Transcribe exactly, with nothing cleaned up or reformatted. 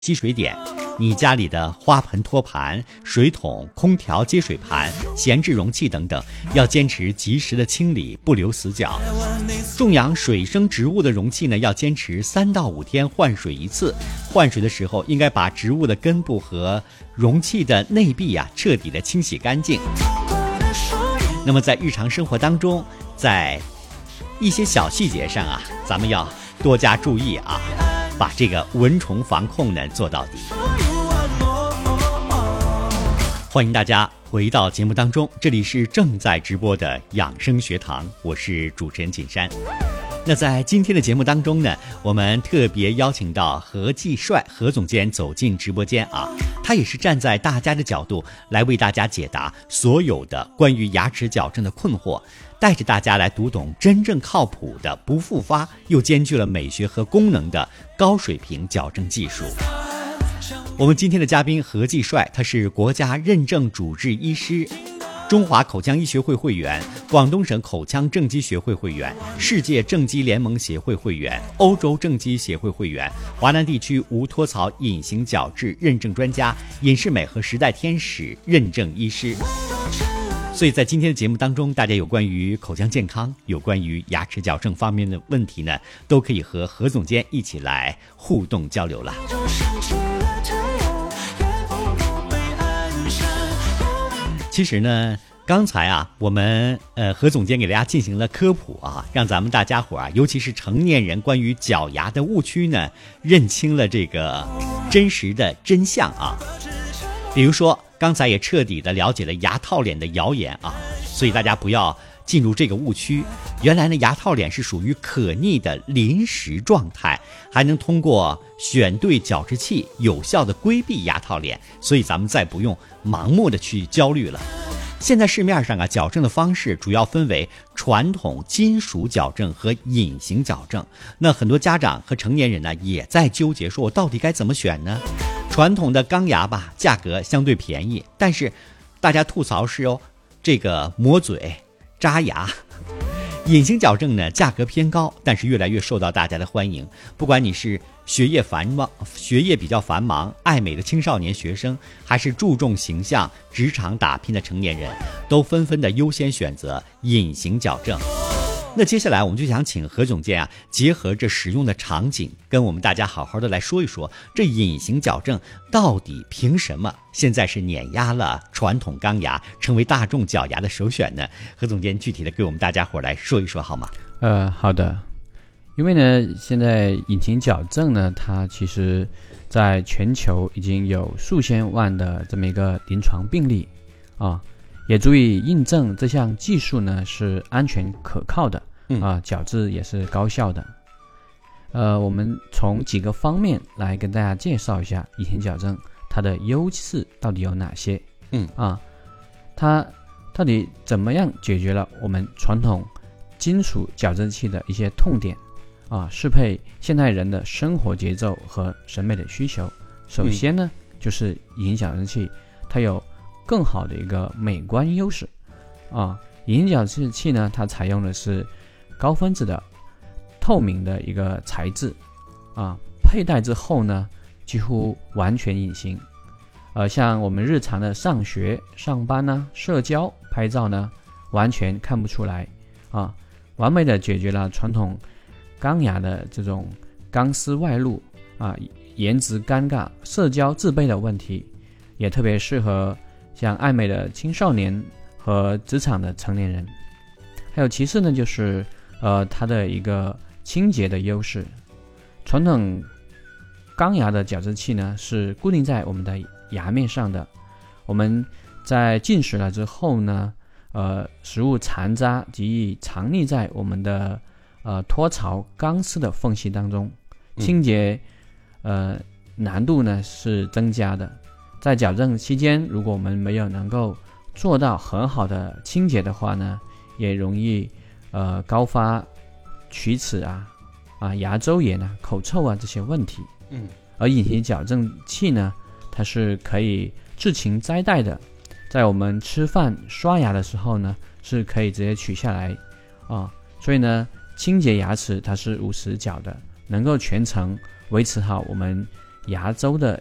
积水点，你家里的花盆托盘、水桶、空调接水盘、闲置容器等等，要坚持及时的清理，不留死角。种养水生植物的容器呢，要坚持三到五天换水一次。换水的时候，应该把植物的根部和容器的内壁啊彻底的清洗干净。那么在日常生活当中，在一些小细节上啊，咱们要多加注意啊。把这个蚊虫防控呢做到底。欢迎大家回到节目当中，这里是正在直播的养生学堂，我是主持人锦山。那在今天的节目当中呢，我们特别邀请到何继帅何总监走进直播间啊，他也是站在大家的角度来为大家解答所有的关于牙齿矫正的困惑，带着大家来读懂真正靠谱的不复发又兼具了美学和功能的高水平矫正技术。我们今天的嘉宾何继帅，他是国家认证主治医师，中华口腔医学会会员，广东省口腔正畸学会会员，世界正畸联盟协会会员，欧洲正畸协会会员，华南地区无托槽隐形矫治认证专家，隐适美和时代天使认证医师。所以在今天的节目当中，大家有关于口腔健康、有关于牙齿矫正方面的问题呢，都可以和何总监一起来互动交流了。其实呢，刚才啊，我们呃何总监给大家进行了科普啊，让咱们大家伙啊，尤其是成年人关于矫牙的误区呢，认清了这个真实的真相啊。比如说，刚才也彻底的了解了牙套脸的谣言啊，所以大家不要进入这个误区。原来呢，牙套脸是属于可逆的临时状态，还能通过选对矫治器有效的规避牙套脸，所以咱们再不用盲目的去焦虑了。现在市面上啊，矫正的方式主要分为传统金属矫正和隐形矫正。那很多家长和成年人呢，也在纠结，说我到底该怎么选呢？传统的钢牙吧，价格相对便宜，但是大家吐槽是哦，这个磨嘴、扎牙。隐形矫正呢，价格偏高，但是越来越受到大家的欢迎。不管你是学业繁忙、学业比较繁忙、爱美的青少年学生，还是注重形象、职场打拼的成年人，都纷纷的优先选择隐形矫正。那接下来我们就想请何总监啊，结合这使用的场景，跟我们大家好好的来说一说，这隐形矫正到底凭什么现在是碾压了传统钢牙，成为大众矫牙的首选呢？何总监具体的给我们大家伙来说一说好吗？ 呃，好的。因为呢，现在隐形矫正呢，它其实在全球已经有数千万的这么一个临床病例啊。也足以印证这项技术呢是安全可靠的，啊，矫治也是高效的。呃，我们从几个方面来跟大家介绍一下隐形矫正它的优势到底有哪些。嗯啊，它到底怎么样解决了我们传统金属矫正器的一些痛点啊，适配现代人的生活节奏和审美的需求。首先呢，嗯、就是隐形矫正器它有更好的一个美观优势啊，隐形矫治器呢，它采用的是高分子的透明的一个材质啊，佩戴之后呢，几乎完全隐形。呃，像我们日常的上学、上班呢、社交、拍照呢，完全看不出来啊，完美的解决了传统钢牙的这种钢丝外露啊、颜值尴尬、社交自卑的问题，也特别适合像爱美的青少年和职场的成年人。还有其次呢，就是呃它的一个清洁的优势。传统钢牙的矫治器呢是固定在我们的牙面上的，我们在进食了之后呢，呃食物残渣极易藏匿在我们的呃托槽钢丝的缝隙当中，清洁、嗯、呃难度呢是增加的。在矫正期间，如果我们没有能够做到很好的清洁的话呢，也容易呃高发龋齿啊、啊牙周炎啊、口臭啊这些问题。嗯，而隐形矫正器呢，它是可以自行摘戴的，在我们吃饭、刷牙的时候呢，是可以直接取下来啊。所以呢，清洁牙齿它是无死角的，能够全程维持好我们牙周的